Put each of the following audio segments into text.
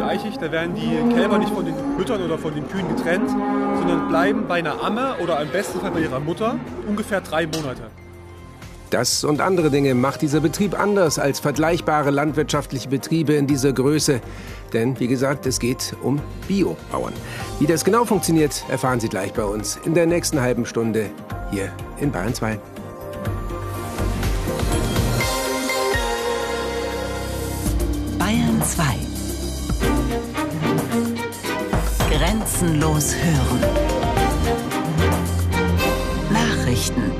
Eichigt, da werden die Kälber nicht von den Müttern oder von den Kühen getrennt, sondern bleiben bei einer Amme oder im besten Fall bei ihrer Mutter ungefähr 3 Monate. Das und andere Dinge macht dieser Betrieb anders als vergleichbare landwirtschaftliche Betriebe in dieser Größe. Denn, wie gesagt, es geht um Biobauern. Wie das genau funktioniert, erfahren Sie gleich bei uns in der nächsten halben Stunde hier in Bayern 2. Bayern 2. Grenzenlos hören. Nachrichten.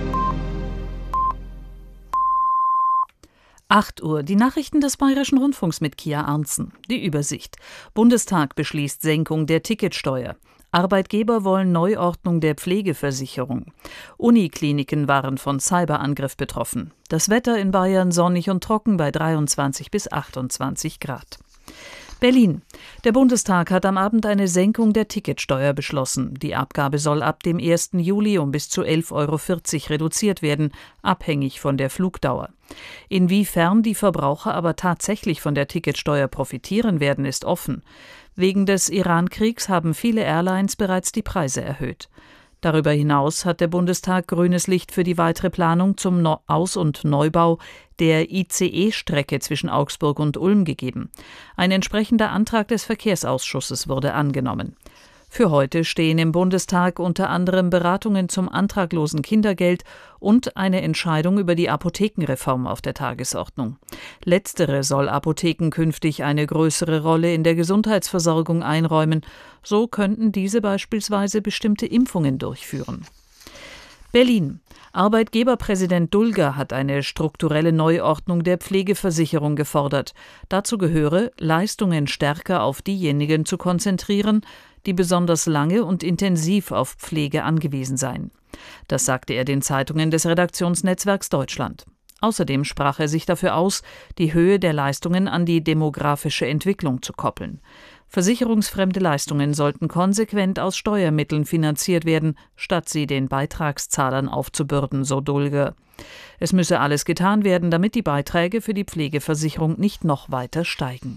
8 Uhr, die Nachrichten des Bayerischen Rundfunks mit Kia Arntzen. Die Übersicht. Bundestag beschließt Senkung der Ticketsteuer. Arbeitgeber wollen Neuordnung der Pflegeversicherung. Unikliniken waren von Cyberangriff betroffen. Das Wetter in Bayern sonnig und trocken bei 23 bis 28 Grad. Berlin. Der Bundestag hat am Abend eine Senkung der Ticketsteuer beschlossen. Die Abgabe soll ab dem 1. Juli um bis zu 11,40 € reduziert werden, abhängig von der Flugdauer. Inwiefern die Verbraucher aber tatsächlich von der Ticketsteuer profitieren werden, ist offen. Wegen des Iran-Kriegs haben viele Airlines bereits die Preise erhöht. Darüber hinaus hat der Bundestag grünes Licht für die weitere Planung zum Aus- und Neubau der ICE-Strecke zwischen Augsburg und Ulm gegeben. Ein entsprechender Antrag des Verkehrsausschusses wurde angenommen. Für heute stehen im Bundestag unter anderem Beratungen zum antraglosen Kindergeld und eine Entscheidung über die Apothekenreform auf der Tagesordnung. Letztere soll Apotheken künftig eine größere Rolle in der Gesundheitsversorgung einräumen. So könnten diese beispielsweise bestimmte Impfungen durchführen. Berlin. Arbeitgeberpräsident Dulger hat eine strukturelle Neuordnung der Pflegeversicherung gefordert. Dazu gehöre, Leistungen stärker auf diejenigen zu konzentrieren, die besonders lange und intensiv auf Pflege angewiesen seien. Das sagte er den Zeitungen des Redaktionsnetzwerks Deutschland. Außerdem sprach er sich dafür aus, die Höhe der Leistungen an die demografische Entwicklung zu koppeln. Versicherungsfremde Leistungen sollten konsequent aus Steuermitteln finanziert werden, statt sie den Beitragszahlern aufzubürden, so Dulger. Es müsse alles getan werden, damit die Beiträge für die Pflegeversicherung nicht noch weiter steigen.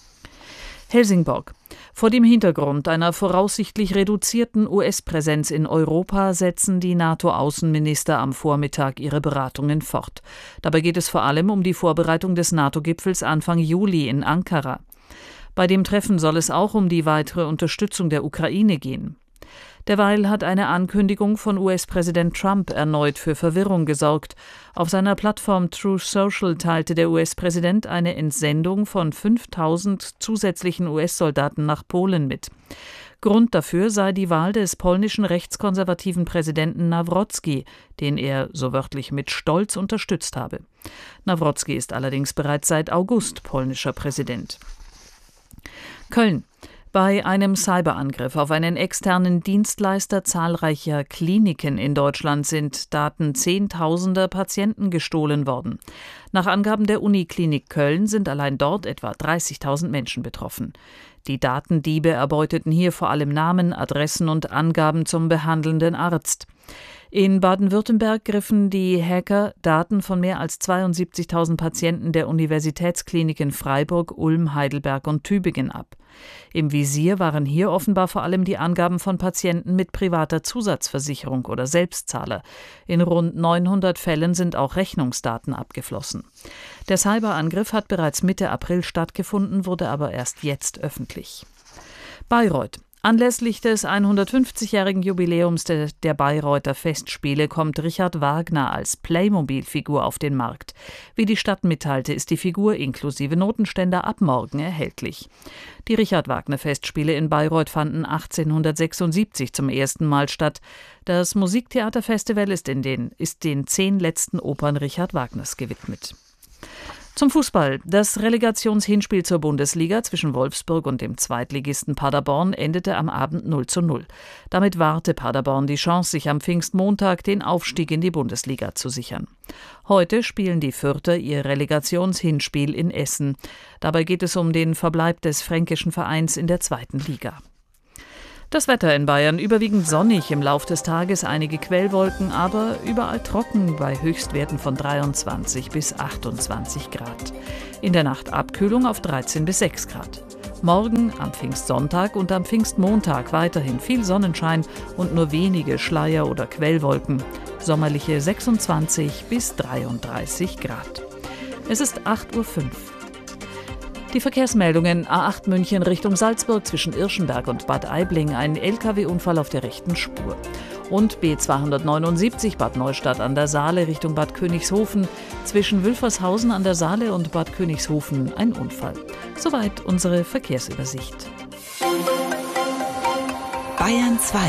Helsingborg. Vor dem Hintergrund einer voraussichtlich reduzierten US-Präsenz in Europa setzen die NATO-Außenminister am Vormittag ihre Beratungen fort. Dabei geht es vor allem um die Vorbereitung des NATO-Gipfels Anfang Juli in Ankara. Bei dem Treffen soll es auch um die weitere Unterstützung der Ukraine gehen. Derweil hat eine Ankündigung von US-Präsident Trump erneut für Verwirrung gesorgt. Auf seiner Plattform Truth Social teilte der US-Präsident eine Entsendung von 5.000 zusätzlichen US-Soldaten nach Polen mit. Grund dafür sei die Wahl des polnischen rechtskonservativen Präsidenten Nawrocki, den er, so wörtlich, mit Stolz unterstützt habe. Nawrocki ist allerdings bereits seit August polnischer Präsident. Köln. Bei einem Cyberangriff auf einen externen Dienstleister zahlreicher Kliniken in Deutschland sind Daten Zehntausender Patienten gestohlen worden. Nach Angaben der Uniklinik Köln sind allein dort etwa 30.000 Menschen betroffen. Die Datendiebe erbeuteten hier vor allem Namen, Adressen und Angaben zum behandelnden Arzt. In Baden-Württemberg griffen die Hacker Daten von mehr als 72.000 Patienten der Universitätskliniken Freiburg, Ulm, Heidelberg und Tübingen ab. Im Visier waren hier offenbar vor allem die Angaben von Patienten mit privater Zusatzversicherung oder Selbstzahler. In rund 900 Fällen sind auch Rechnungsdaten abgeflossen. Der Cyberangriff hat bereits Mitte April stattgefunden, wurde aber erst jetzt öffentlich. Bayreuth. Anlässlich des 150-jährigen Jubiläums der Bayreuther Festspiele kommt Richard Wagner als Playmobil-Figur auf den Markt. Wie die Stadt mitteilte, ist die Figur inklusive Notenständer ab morgen erhältlich. Die Richard-Wagner-Festspiele in Bayreuth fanden 1876 zum ersten Mal statt. Das Musiktheaterfestival ist den 10 letzten Opern Richard Wagners gewidmet. Zum Fußball. Das Relegationshinspiel zur Bundesliga zwischen Wolfsburg und dem Zweitligisten Paderborn endete am Abend 0:0. Damit wahrte Paderborn die Chance, sich am Pfingstmontag den Aufstieg in die Bundesliga zu sichern. Heute spielen die Fürther ihr Relegationshinspiel in Essen. Dabei geht es um den Verbleib des fränkischen Vereins in der zweiten Liga. Das Wetter in Bayern überwiegend sonnig, im Lauf des Tages einige Quellwolken, aber überall trocken bei Höchstwerten von 23 bis 28 Grad. In der Nacht Abkühlung auf 13 bis 6 Grad. Morgen, am Pfingstsonntag und am Pfingstmontag weiterhin viel Sonnenschein und nur wenige Schleier- oder Quellwolken. Sommerliche 26 bis 33 Grad. Es ist 8:05 Uhr. Die Verkehrsmeldungen: A8 München Richtung Salzburg zwischen Irschenberg und Bad Aibling, ein Lkw-Unfall auf der rechten Spur. Und B279 Bad Neustadt an der Saale Richtung Bad Königshofen, zwischen Wülfershausen an der Saale und Bad Königshofen ein Unfall. Soweit unsere Verkehrsübersicht. Bayern 2.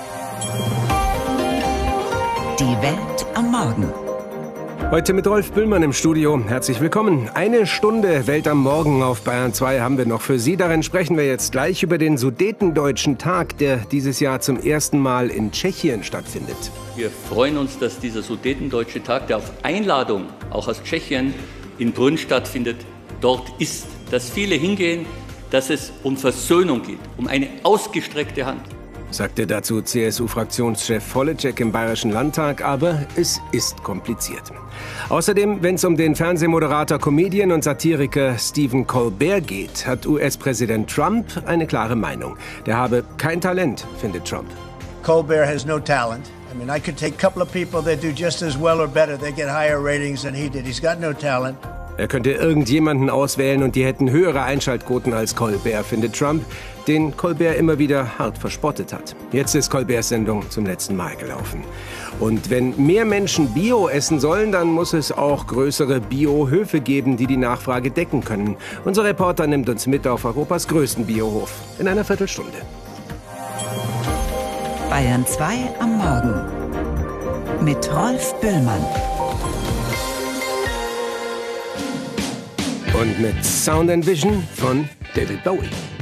Die Welt am Morgen. Heute mit Rolf Bühlmann im Studio. Herzlich willkommen. 1 Stunde Welt am Morgen auf Bayern 2 haben wir noch für Sie. Darin sprechen wir jetzt gleich über den Sudetendeutschen Tag, der dieses Jahr zum ersten Mal in Tschechien stattfindet. Wir freuen uns, dass dieser Sudetendeutsche Tag, der auf Einladung auch aus Tschechien in Brünn stattfindet, dort ist. Dass viele hingehen, dass es um Versöhnung geht, um eine ausgestreckte Hand. Sagte dazu CSU-Fraktionschef Holleczek im Bayerischen Landtag, aber es ist kompliziert. Außerdem, wenn es um den Fernsehmoderator, Comedian und Satiriker Stephen Colbert geht, hat US-Präsident Trump eine klare Meinung. Der habe kein Talent, findet Trump. Colbert has no talent. I mean, I could take a couple of people that do just as well or better. They get higher ratings than he did. He's got no talent. Er könnte irgendjemanden auswählen und die hätten höhere Einschaltquoten als Colbert, findet Trump, den Colbert immer wieder hart verspottet hat. Jetzt ist Colberts Sendung zum letzten Mal gelaufen. Und wenn mehr Menschen Bio essen sollen, dann muss es auch größere Biohöfe geben, die die Nachfrage decken können. Unser Reporter nimmt uns mit auf Europas größten Biohof in einer Viertelstunde. Bayern 2 am Morgen mit Rolf Bühlmann. Und mit Sound and Vision von David Bowie.